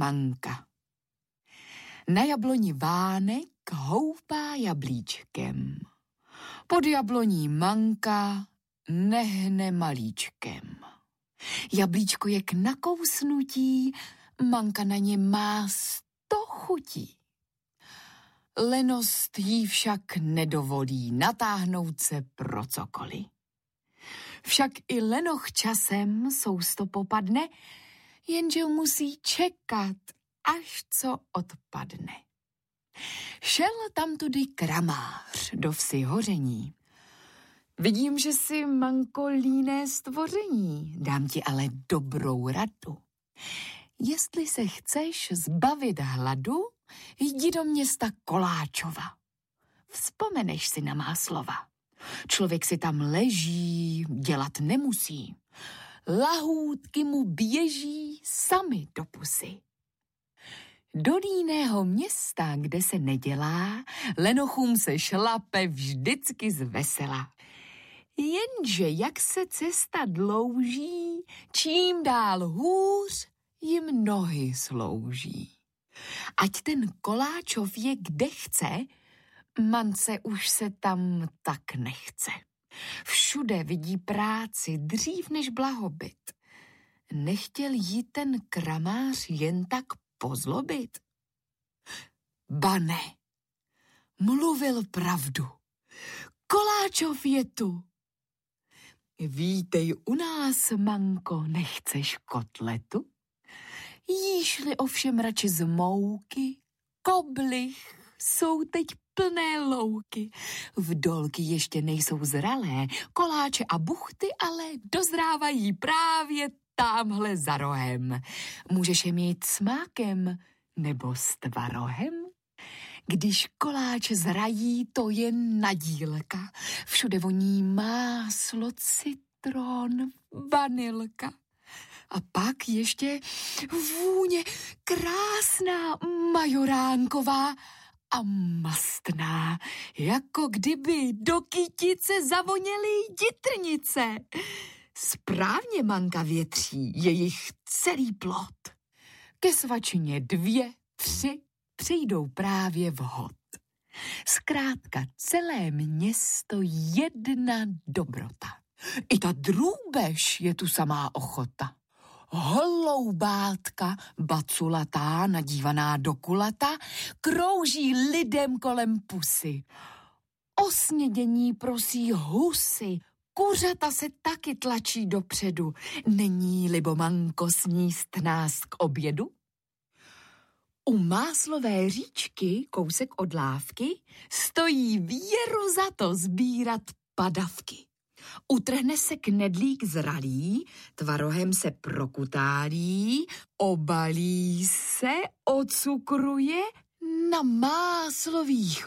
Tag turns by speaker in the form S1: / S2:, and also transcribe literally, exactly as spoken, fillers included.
S1: Manka. Na jabloni vánek houpá jablíčkem. Pod jabloní Manka nehne malíčkem. Jablíčko je k nakousnutí, Manka na ně má sto chutí. Lenost jí však nedovolí natáhnout se pro cokoliv. Však i lenoch časem sousto popadne, jenže musí čekat, až co odpadne. Šel tamtudy kramář do vsi Hoření. Vidím, že jsi, Manko, líné stvoření, dám ti ale dobrou radu. Jestli se chceš zbavit hladu, jdi do města Koláčova. Vzpomeneš si na má slova. Člověk si tam leží, dělat nemusí. Lahůdky mu běží sami do pusy. Do líného města, kde se nedělá, lenochům se šlape vždycky zvesela. Jenže jak se cesta dlouží, čím dál hůř jim nohy slouží. Ať ten Koláčov je kde chce, Mance už se tam tak nechce. Všude vidí práci dřív než blahobyt. Nechtěl jí ten kramář jen tak pozlobit? Ba ne, mluvil pravdu. Koláčov je tu. Vítej u nás, Manko, nechceš kotletu? Jíš-li ovšem radši z mouky, koblich jsou teď plné louky. Vdolky ještě nejsou zralé, koláče a buchty ale dozrávají právě támhle za rohem. Můžeš je mít s mákem nebo s tvarohem? Když koláče zrají, to je nadílka. Všude voní máslo, citron, vanilka. A pak ještě vůně krásná majoránková a mastná, jako kdyby do kytice zavoněly jitrnice. Správně Manka větří jejich celý plot. Ke svačině dvě, tři přijdou právě vhod. Zkrátka celé město jedna dobrota. I ta drůbež je tu samá ochota. Holoubátka, baculatá, nadívaná do kulata, krouží lidem kolem pusy. O snědění prosí husy, kuřata se taky tlačí dopředu. Není libo, Manko, sníst nás k obědu? U Máslové říčky, kousek od lávky, stojí věru za to sbírat padavky. Utrhne se knedlík zralý, tvarohem se prokutálí, obalí se, ocukruje, na máslových